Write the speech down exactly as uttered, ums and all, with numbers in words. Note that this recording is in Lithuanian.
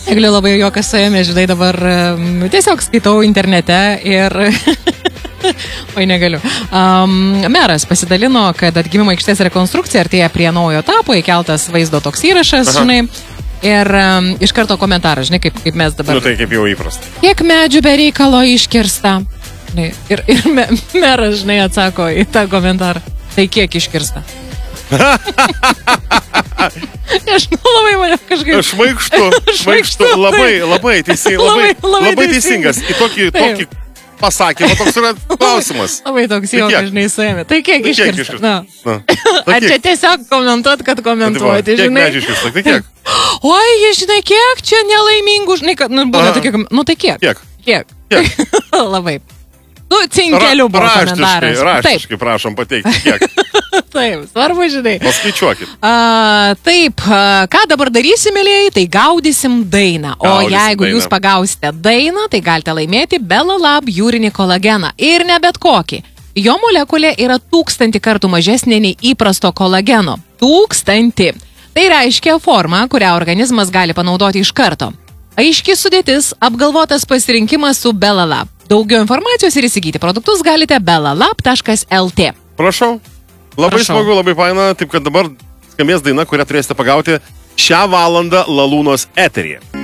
Eglė labai juokas suėmė, žinai, dabar um, tiesiog skaitau internete ir... Oi, negaliu. Um, meras pasidalino, kad atgimimo aikštės rekonstrukcija artėja prie naujo etapo, įkeltas vaizdo toks įrašas, Aha. žinai, ir um, iš karto komentaras, žinai, kaip, kaip mes dabar... Nu, tai kaip jau įprasta. Kiek medžių be reikalo iškirsta? Žinai, ir ir me, meras, žinai, atsako į tą komentarą. Tai kiek iškirsta? Aš labai mane kažkaip... Šmaikštu, šmaikštu, labai, labai, teisingas, labai, labai, labai teisingas. Į tokį, tokį pasakymą toks yra klausimas. Labai toks juokas, žinai, suėmė. Tai kiek tai iškirsta? Na. Na. Ar čia tiesiog komentuot, kad komentuoti, žinai? Kiek medžių iškirsta, tai kiek? Oi, žinai, kiek čia nelaimingų, žinai, kad, nu, būna tokie, nu, tai kiek? Kiek? Kiek? Kiek? Labai. Nu, cinkelių buvo komentaras. Raštiškai, prašom pateikti, kiek. Taip, svarbu, žinai. Paskaičiuokit. A, taip, a, ką dabar darysim, mėlėjai, tai gaudysim dainą. O Gaudysim jeigu dainą. jūs pagausite dainą, tai galite laimėti Belalab jūrinį kolageną. Ir ne bet kokį. Jo molekulė yra tūkstantį kartų mažesnė nei įprasto kolageno. Tūkstantį. Tai reiškia formą, kurią organizmas gali panaudoti iš karto. Aiški sudėtis, apgalvotas pasirinkimas su Belalab. Daugiau informacijos ir įsigyti produktus galite belalab taškas lt. Prašau. Labai Prašau. smagu, labai faina, taip kad dabar skambės daina, kurią turėsite pagauti šią valandą Lalūnos eteryje.